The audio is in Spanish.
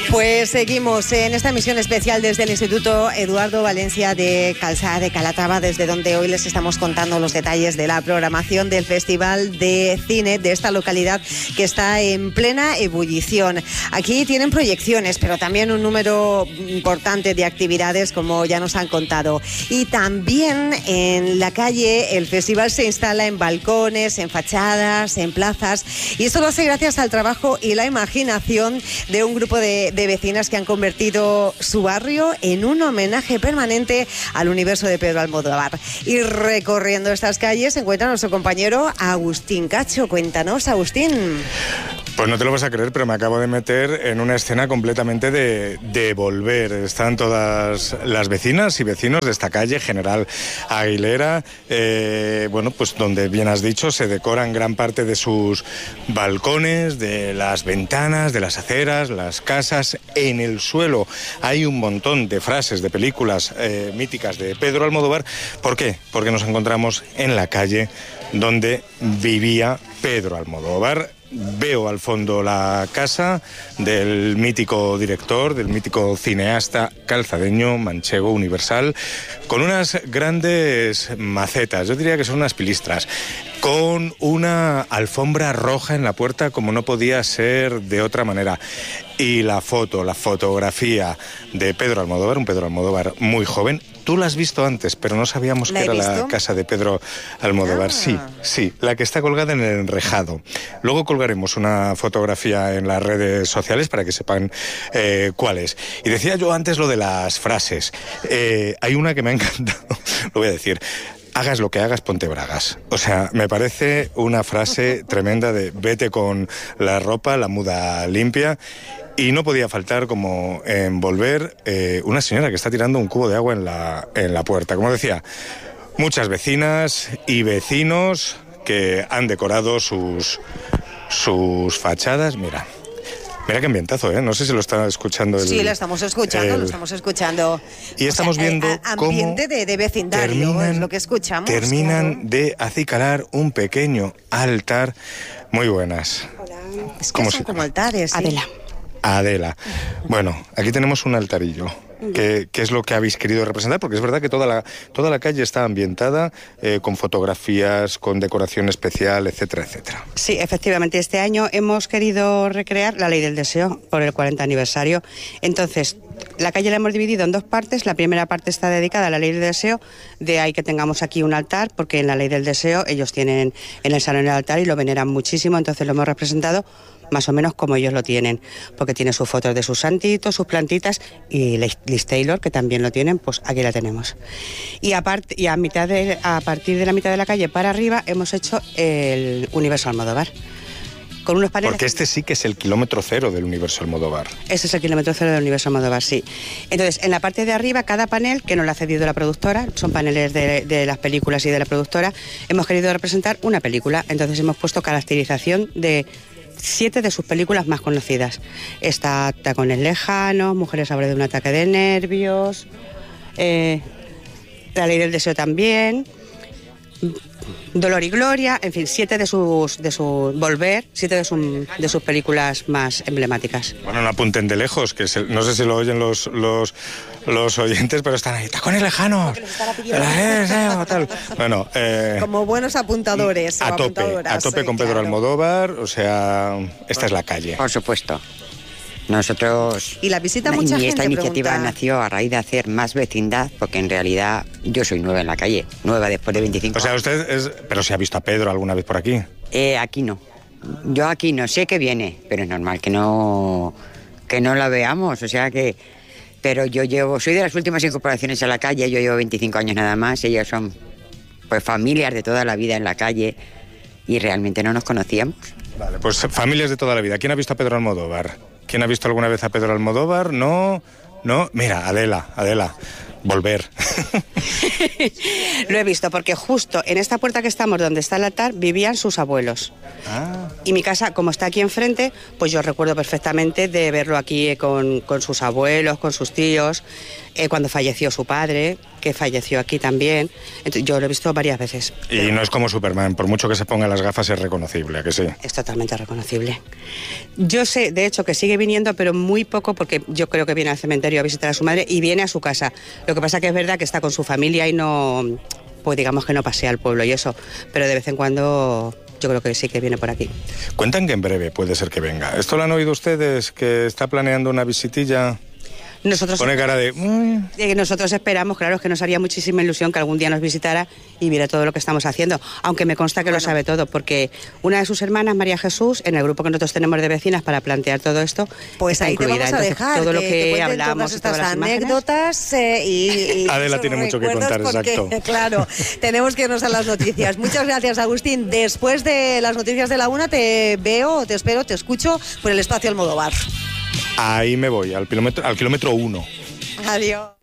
Pues seguimos en esta emisión especial desde el Instituto Eduardo Valencia de Calzada de Calatrava, desde donde hoy les estamos contando los detalles de la programación del Festival de Cine de esta localidad que está en plena ebullición. Aquí tienen proyecciones, pero también un número importante de actividades, como ya nos han contado. Y también en la calle el festival se instala en balcones, en fachadas, en plazas, y esto lo hace gracias al trabajo y la imaginación de un grupo de vecinas que han convertido su barrio en un homenaje permanente al universo de Pedro Almodóvar. Y recorriendo estas calles se encuentra nuestro compañero Agustín Cacho. Cuéntanos, Agustín. Pues no te lo vas a creer, pero me acabo de meter en una escena completamente de Volver. Están todas las vecinas y vecinos de esta calle, General Aguilera, pues donde bien has dicho, se decoran gran parte de sus balcones, de las ventanas, de las aceras, las casas. En el suelo hay un montón de frases de películas míticas de Pedro Almodóvar. ¿Por qué? Porque nos encontramos en la calle donde vivía Pedro Almodóvar. Veo al fondo la casa del mítico director, del mítico cineasta calzadeño, manchego, universal, con unas grandes macetas, yo diría que son unas pilistras, con una alfombra roja en la puerta como no podía ser de otra manera. Y la fotografía de Pedro Almodóvar, un Pedro Almodóvar muy joven. Tú la has visto antes, pero no sabíamos que era la casa de Pedro Almodóvar. Sí, la que está colgada en el enrejado. Luego colgaremos una fotografía en las redes sociales para que sepan cuál es. Y decía yo antes lo de las frases. Hay una que me ha encantado, lo voy a decir. Hagas lo que hagas, ponte bragas. O sea, me parece una frase tremenda de vete con la ropa, la muda limpia. Y no podía faltar, como en Volver, una señora que está tirando un cubo de agua en la puerta. Como decía, muchas vecinas y vecinos que han decorado sus fachadas. Mira qué ambientazo, ¿eh? No sé si lo está escuchando. Sí, lo estamos escuchando. Y estamos viendo ambiente cómo de vecindario, es lo que escuchamos. Terminan de acicalar un pequeño altar. Muy buenas. Hola. Es que son como altares. ¿Sí? Adela. Bueno, aquí tenemos un altarillo. ¿Qué es lo que habéis querido representar? Porque es verdad que toda la calle está ambientada con fotografías, con decoración especial, etcétera, etcétera. Sí, efectivamente, este año hemos querido recrear la Ley del Deseo por el 40 aniversario. Entonces, la calle la hemos dividido en dos partes. La primera parte está dedicada a la Ley del Deseo, de ahí que tengamos aquí un altar, porque en la Ley del Deseo ellos tienen en el salón el altar y lo veneran muchísimo, entonces lo hemos representado más o menos como ellos lo tienen, porque tiene sus fotos de sus santitos, sus plantitas, y Liz Taylor, que también lo tienen, pues aquí la tenemos. Y a partir de la mitad de la calle para arriba hemos hecho el universo Almodóvar. Con unos paneles. Porque este sí que es el kilómetro cero del universo Almodóvar. Ese es el kilómetro cero del universo Almodóvar, sí. Entonces, en la parte de arriba, cada panel, que nos lo ha cedido la productora, son paneles de las películas y de la productora, hemos querido representar una película. Entonces hemos puesto caracterización de 7 de sus películas más conocidas. Está Tacones lejanos, Mujeres a borde de un ataque de nervios, La Ley del Deseo también, Dolor y Gloria, en fin, 7 de sus Volver, 7 de sus películas más emblemáticas. Bueno, no apunten de lejos, que no sé si lo oyen los oyentes, pero están ahí, Tacones lejanos. Tal. Bueno, como buenos apuntadores. A tope con Pedro Almodóvar, o sea, esta es la calle. Por supuesto. Nosotros... Y la visita mucha gente. Esta iniciativa pregunta... nació a raíz de hacer más vecindad, porque en realidad yo soy nueva en la calle, nueva después de 25 años. O sea, usted es... ¿Pero se ha visto a Pedro alguna vez por aquí? Aquí no. Yo aquí no sé que viene, pero es normal que no la veamos, o sea que... Pero soy de las últimas incorporaciones a la calle, yo llevo 25 años nada más, ellos son pues familias de toda la vida en la calle y realmente no nos conocíamos. Vale, pues familias de toda la vida. ¿Quién ha visto a Pedro Almodóvar? ¿Quién ha visto alguna vez a Pedro Almodóvar? No. Mira, Adela. volver. Lo he visto porque justo en esta puerta que estamos, donde está el altar, vivían sus abuelos. Y mi casa, como está aquí enfrente, pues yo recuerdo perfectamente de verlo aquí con sus abuelos, con sus tíos, cuando falleció su padre, que falleció aquí también. Entonces, yo lo he visto varias veces. Y no es como Superman, por mucho que se ponga las gafas es reconocible, ¿a que sí? Es totalmente reconocible. Yo sé, de hecho, que sigue viniendo, pero muy poco, porque yo creo que viene al cementerio a visitar a su madre y viene a su casa. Lo que pasa que es verdad que está con su familia y no, pues digamos que no pasea al pueblo y eso, pero de vez en cuando yo creo que sí que viene por aquí. Cuentan que en breve puede ser que venga. ¿Esto lo han oído ustedes, que está planeando una visitilla? Nosotros, pone cara de... Nosotros esperamos, claro, que nos haría muchísima ilusión que algún día nos visitara y viera todo lo que estamos haciendo, aunque me consta que lo sabe todo, porque una de sus hermanas, María Jesús, en el grupo que nosotros tenemos de vecinas para plantear todo esto, pues está ahí incluida. Te vamos a dejar, todo lo que que hablamos, todas estas anécdotas y Adela tiene mucho que contar, porque, exacto. Claro, tenemos que irnos a las noticias. Muchas gracias, Agustín. Después de las noticias de la 1 te veo, te espero, te escucho por el espacio Almodóvar. Ahí me voy, al kilómetro 1. Adiós.